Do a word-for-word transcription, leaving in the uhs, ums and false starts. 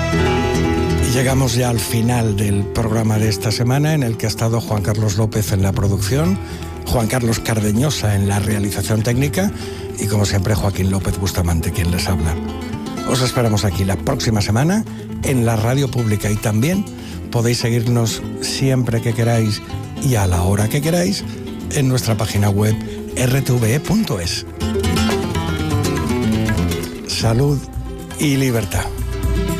Llegamos ya al final del programa de esta semana, en el que ha estado Juan Carlos López en la producción, Juan Carlos Cardeñosa en la realización técnica y, como siempre, Joaquín López Bustamante, quien les habla. Os esperamos aquí la próxima semana en la radio pública, y también podéis seguirnos siempre que queráis y a la hora que queráis en nuestra página web erre te ve e punto es. Salud y libertad.